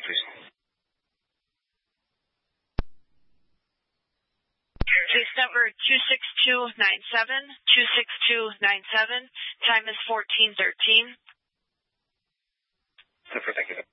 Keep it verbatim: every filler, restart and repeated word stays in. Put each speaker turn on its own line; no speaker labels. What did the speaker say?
please.
Case number two six two nine seven, two six two nine seven, time is fourteen thirteen.
Super, thank you.